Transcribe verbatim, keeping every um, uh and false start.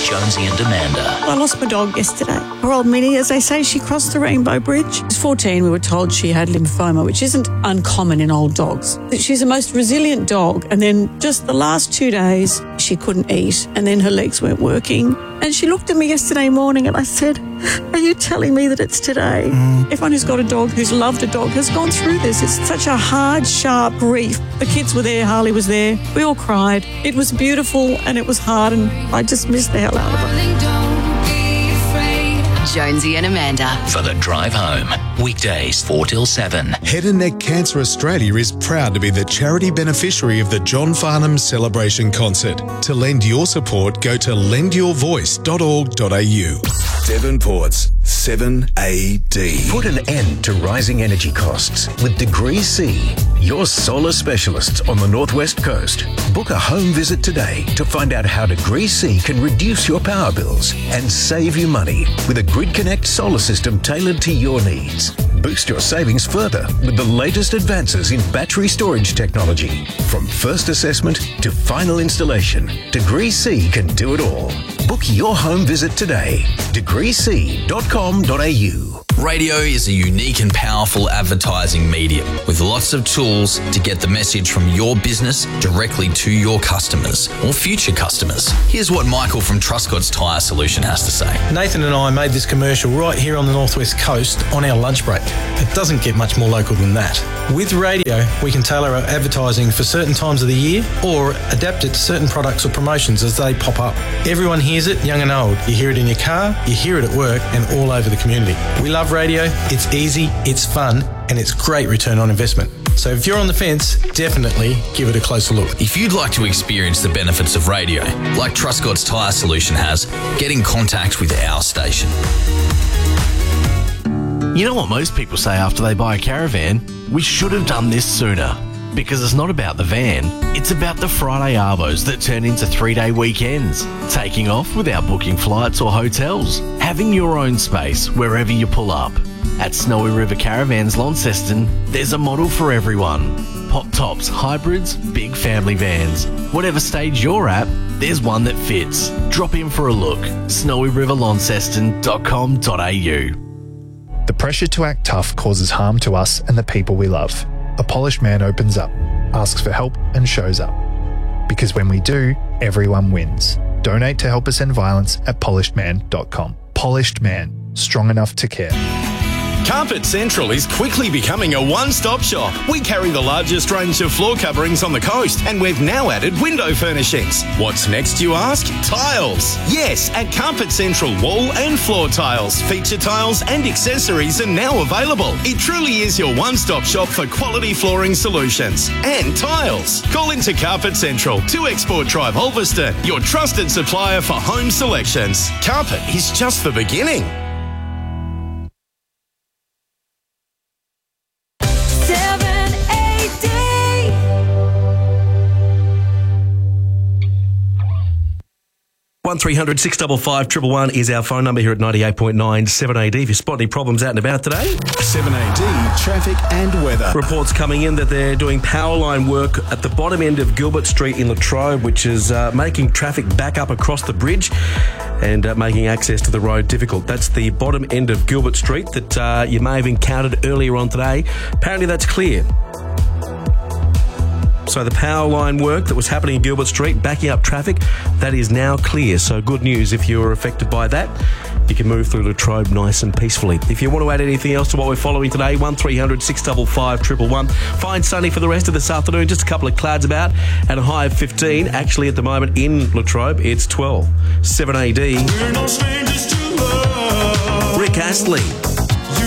Jonesy and Amanda. I lost my dog yesterday. Poor old Minnie, as they say, she crossed the rainbow bridge. She's fourteen. We were told she had lymphoma, which isn't uncommon in old dogs. She's the most resilient dog. And then just the last two days, she couldn't eat. And then her legs weren't working. And she looked at me yesterday morning and I said, are you telling me that it's today? Mm. Everyone who's got a dog, who's loved a dog, has gone through this. It's such a hard, sharp grief. The kids were there, Harley was there. We all cried. It was beautiful and it was hard and I just missed the hell out of it. Jonesy and Amanda. For the drive home. Weekdays four till seven. Head and Neck Cancer Australia is proud to be the charity beneficiary of the John Farnham Celebration Concert. To lend your support, go to lend your voice dot org dot a u. Devonport's seven A D. Put an end to rising energy costs with Degree C, your solar specialists on the Northwest Coast. Book a home visit today to find out how Degree C can reduce your power bills and save you money with a Grid Connect solar system tailored to your needs. Boost your savings further with the latest advances in battery storage technology. From first assessment to final installation, Degree C can do it all. Book your home visit today. degree c dot com dot a u. Radio is a unique and powerful advertising medium with lots of tools to get the message from your business directly to your customers or future customers. Here's what Michael from Truscott's Tyre Solution has to say. Nathan and I made this commercial right here on the Northwest Coast on our lunch break. It doesn't get much more local than that. With radio, we can tailor our advertising for certain times of the year or adapt it to certain products or promotions as they pop up. Everyone hears it, young and old. You hear it in your car, you hear it at work and all over the community. We love radio, it's easy, it's fun, and it's great return on investment. So if you're on the fence, definitely give it a closer look. If you'd like to experience the benefits of radio, like Truscott's Tyre Solution has, get in contact with our station. You know what most people say after they buy a caravan? We should have done this sooner. Because it's not about the van, it's about the Friday Arvos that turn into three-day weekends, taking off without booking flights or hotels, having your own space wherever you pull up. At Snowy River Caravans Launceston, there's a model for everyone. Pop tops, hybrids, big family vans. Whatever stage you're at, there's one that fits. Drop in for a look. snowy river launceston dot com dot a u. The pressure to act tough causes harm to us and the people we love. A polished man opens up, asks for help and shows up. Because when we do, everyone wins. Donate to Help Us End Violence at polished man dot com. Polished Man, strong enough to care. Carpet Central is quickly becoming a one-stop shop. We carry the largest range of floor coverings on the coast, and we've now added window furnishings. What's next, you ask? Tiles. Yes, at Carpet Central, wall and floor tiles, feature tiles and accessories are now available. It truly is your one-stop shop for quality flooring solutions and tiles. Call into Carpet Central, two Export Drive, Ulverston, your trusted supplier for home selections. Carpet is just the beginning. one three hundred six five five one one one is our phone number here at ninety-eight point nine seven A D. If you spot any problems out and about today. seven A D, traffic and weather. Reports coming in that they're doing power line work at the bottom end of Gilbert Street in Latrobe, which is uh, making traffic back up across the bridge and uh, making access to the road difficult. That's the bottom end of Gilbert Street that uh, you may have encountered earlier on today. Apparently that's clear. So the power line work that was happening in Gilbert Street, backing up traffic, that is now clear. So good news if you were affected by that. You can move through Latrobe nice and peacefully. If you want to add anything else to what we're following today, one three hundred six five five one one one. Fine sunny for the rest of this afternoon. Just a couple of clouds about and a high of fifteen. Actually, at the moment in Latrobe, it's twelve. seven A D. Rick Astley.